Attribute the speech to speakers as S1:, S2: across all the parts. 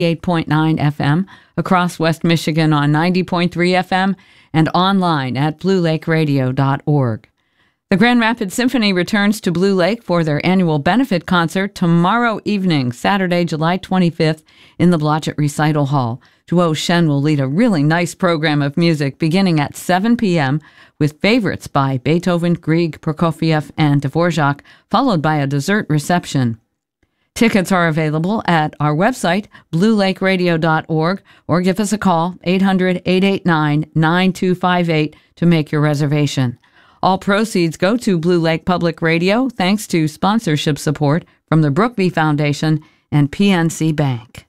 S1: 88.9 FM, across West Michigan on 90.3 FM, and online at bluelakeradio.org. The Grand Rapids Symphony returns to Blue Lake for their annual benefit concert tomorrow evening, Saturday, July 25th, in the Blodgett Recital Hall. Duo Shen will lead a really nice program of music beginning at 7 p.m. with favorites by Beethoven, Grieg, Prokofiev, and Dvorak, followed by a dessert reception. Tickets are available at our website, bluelakeradio.org, or give us a call, 800-889-9258, to make your reservation. All proceeds go to Blue Lake Public Radio, thanks to sponsorship support from the Brookby Foundation and PNC Bank.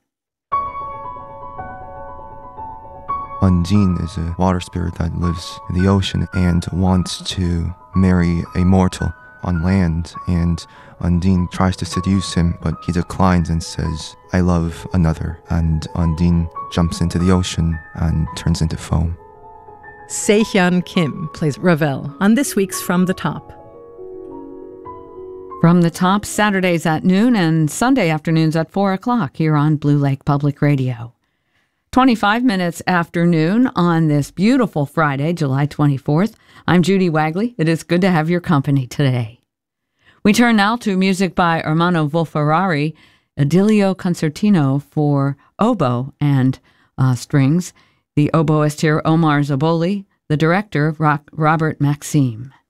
S2: Undine is a water spirit that lives in the ocean and wants to marry a mortal on land, and Undine tries to seduce him, but he declines and says, "I love another," and Undine jumps into the ocean and turns into foam.
S3: Se-Hyun Kim plays Ravel on this week's From the Top.
S1: From the Top, Saturdays at noon and Sunday afternoons at 4 o'clock here on Blue Lake Public Radio. 25 minutes after noon on this beautiful Friday, July 24th. I'm Judy Wagley. It is good to have your company today. We turn now to music by Ermanno Wolf-Ferrari, Idilio Concertino for oboe and strings. The oboist here, Omar Zaboli, the director, Robert Maxime.